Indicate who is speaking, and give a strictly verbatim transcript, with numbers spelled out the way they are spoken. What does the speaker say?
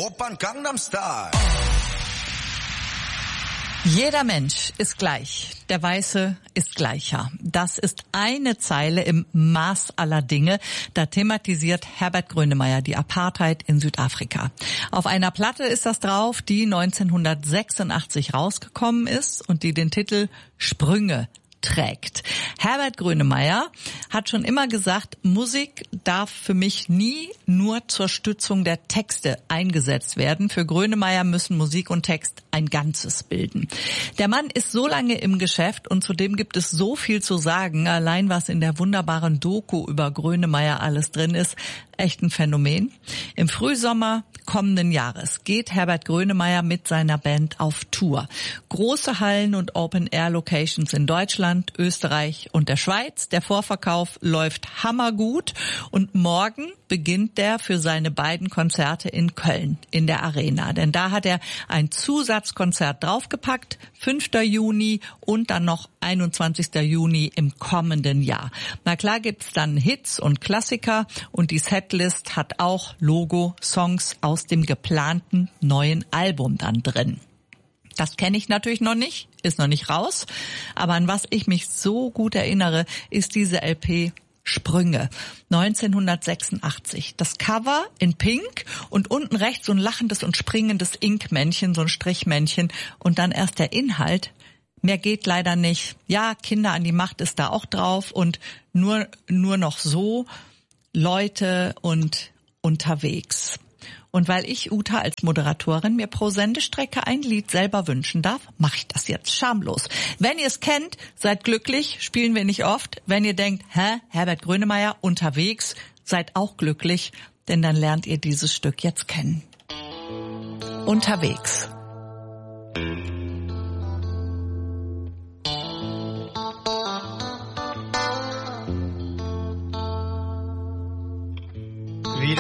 Speaker 1: Oppan Gangnam Style.
Speaker 2: Jeder Mensch ist gleich, der Weiße ist gleicher. Das ist eine Zeile im Maß aller Dinge. Da thematisiert Herbert Grönemeyer die Apartheid in Südafrika. Auf einer Platte ist das drauf, die neunzehnhundertsechsundachtzig rausgekommen ist und die den Titel Sprünge trägt. Herbert Grönemeyer hat schon immer gesagt, Musik darf für mich nie nur zur Stützung der Texte eingesetzt werden. Für Grönemeyer müssen Musik und Text ein Ganzes bilden. Der Mann ist so lange im Geschäft und zudem gibt es so viel zu sagen. Allein was in der wunderbaren Doku über Grönemeyer alles drin ist, echt ein Phänomen. Im Frühsommer kommenden Jahres geht Herbert Grönemeyer mit seiner Band auf Tour. Große Hallen und Open-Air-Locations in Deutschland, Österreich und der Schweiz. Der Vorverkauf läuft hammergut und morgen beginnt der für seine beiden Konzerte in Köln in der Arena. Denn da hat er ein Zusatzkonzert draufgepackt, fünfter Juni und dann noch einundzwanzigster Juni im kommenden Jahr. Na klar gibt's dann Hits und Klassiker und die Setlist hat auch Logo-Songs aus dem geplanten neuen Album dann drin. Das kenne ich natürlich noch nicht, ist noch nicht raus, aber an was ich mich so gut erinnere, ist diese L P Sprünge, neunzehnhundertsechsundachtzig. Das Cover in Pink und unten rechts so ein lachendes und springendes Inkmännchen, so ein Strichmännchen und dann erst der Inhalt. Mehr geht leider nicht. Ja, Kinder an die Macht ist da auch drauf und nur nur noch so Leute und unterwegs. Und weil ich, Uta, als Moderatorin mir pro Sendestrecke ein Lied selber wünschen darf, mache ich das jetzt schamlos. Wenn ihr es kennt, seid glücklich, spielen wir nicht oft. Wenn ihr denkt, hä, Herbert Grönemeyer, unterwegs, seid auch glücklich, denn dann lernt ihr dieses Stück jetzt kennen. Unterwegs.